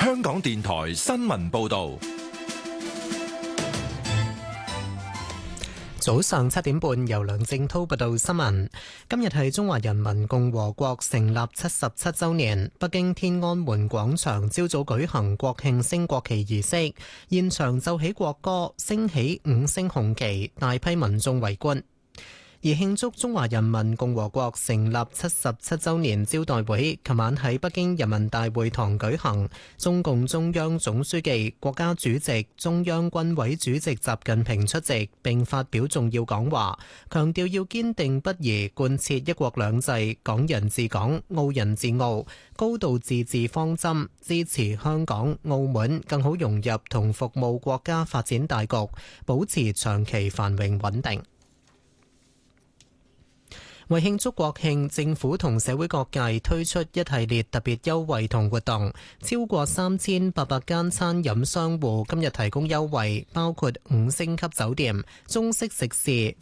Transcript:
香港電台新聞報道。 早上7點半，由梁正滔報道新聞。今日係中華人民共和國成立77週年，北京天安門廣場朝早舉行國慶升國旗儀式，現場奏起國歌，升起5星紅旗，大批民眾圍觀。而慶祝中華人民共和國成立77週年招待會，琴晚喺北京人民大會堂舉行。中共中央總書記、國家主席、中央軍委主席習近平出席並發表重要講話，強調要堅定不移貫徹一國兩制、港人治港、澳人治澳、高度自治方針，支持香港、澳門更好融入同服務國家發展大局，保持長期繁榮穩定。為慶祝國慶，政府同社會各界推出一系列特別優惠同活動，超過3800間餐飲商戶今日提供優惠，包括5星級酒店、中式食肆、